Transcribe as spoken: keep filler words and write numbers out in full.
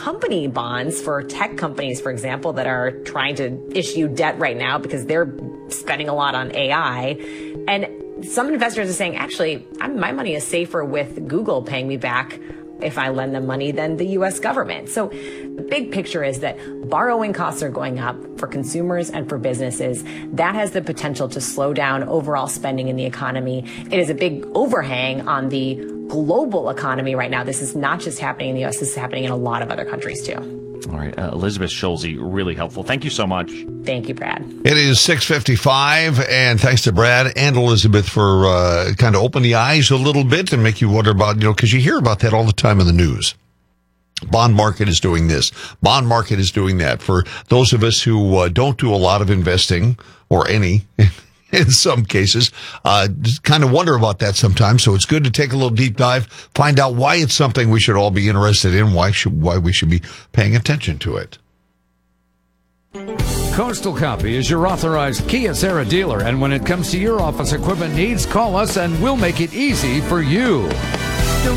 company bonds for tech companies, for example, that are trying to issue debt right now because they're spending a lot on A I. And some investors are saying, actually, I'm, my money is safer with Google paying me back if I lend them money than the U S government. So the big picture is that borrowing costs are going up for consumers and for businesses. That has the potential to slow down overall spending in the economy. It is a big overhang on the global economy right now. This is not just happening in the U S, this is happening in a lot of other countries too. All right, uh, Elizabeth Schulze, really helpful. Thank you so much. Thank you, Brad. It is six fifty-five, and thanks to Brad and Elizabeth for uh, kind of open the eyes a little bit and make you wonder about, you know, because you hear about that all the time in the news. Bond market is doing this. Bond market is doing that. For those of us who uh, don't do a lot of investing, or any, in some cases, uh, kind of wonder about that sometimes. So it's good to take a little deep dive, find out why it's something we should all be interested in, why should why we should be paying attention to it. Coastal Copy is your authorized Kia Kyocera dealer, and when it comes to your office equipment needs, call us and we'll make it easy for you.